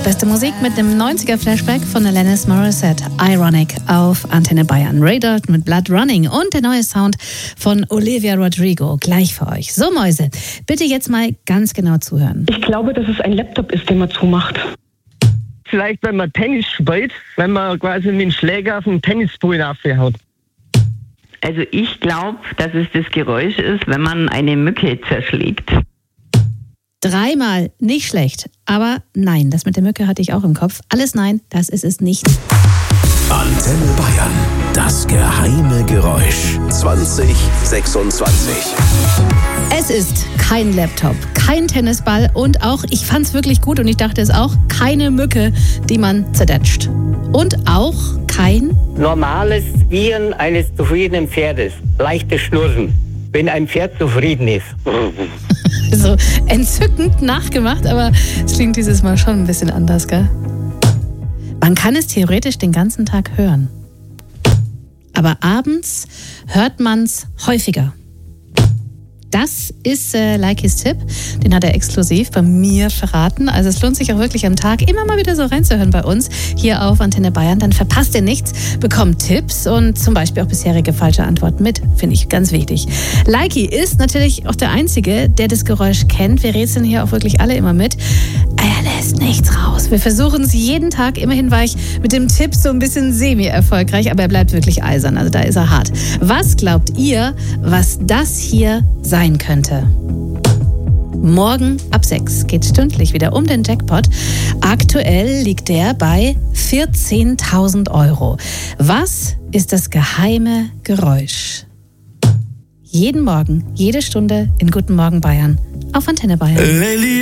Beste Musik mit dem 90er-Flashback von Alanis Morissette. Ironic auf Antenne Bayern. Ray Dalton mit Blood Running und der neue Sound von Olivia Rodrigo. Gleich für euch. So, Mäuse, bitte jetzt mal ganz genau zuhören. Ich glaube, dass es ein Laptop ist, den man zumacht. Vielleicht, wenn man Tennis spielt, wenn man quasi mit dem Schläger auf den Tennisball aufhaut. Also ich glaube, dass es das Geräusch ist, wenn man eine Mücke zerschlägt. Dreimal nicht schlecht, aber nein, das mit der Mücke hatte ich auch im Kopf. Alles nein, das ist es nicht. Antenne Bayern, das geheime Geräusch 2026. Es ist kein Laptop, kein Tennisball und auch, ich fand's wirklich gut und ich dachte es auch, keine Mücke, die man zerdatscht. Und auch kein normales Wiehern eines zufriedenen Pferdes, leichtes Schnurren, wenn ein Pferd zufrieden ist. So entzückend nachgemacht, aber es klingt dieses Mal schon ein bisschen anders, gell? Man kann es theoretisch den ganzen Tag hören. Aber abends hört man es häufiger. Das ist Likys Tipp, den hat er exklusiv bei mir verraten. Also es lohnt sich auch wirklich am Tag immer mal wieder so reinzuhören bei uns hier auf Antenne Bayern. Dann verpasst ihr nichts, bekommt Tipps und zum Beispiel auch bisherige falsche Antworten mit. Finde ich ganz wichtig. Likey ist natürlich auch der Einzige, der das Geräusch kennt. Wir rätseln hier auch wirklich alle immer mit. Er lässt nichts raus. Wir versuchen es jeden Tag. Immerhin war ich mit dem Tipp so ein bisschen semi-erfolgreich, aber er bleibt wirklich eisern. Also da ist er hart. Was glaubt ihr, was das hier sein könnte? Morgen ab 6 geht stündlich wieder um den Jackpot. Aktuell liegt der bei 14.000 €. Was ist das geheime Geräusch? Jeden Morgen, jede Stunde in Guten Morgen Bayern auf Antenne Bayern.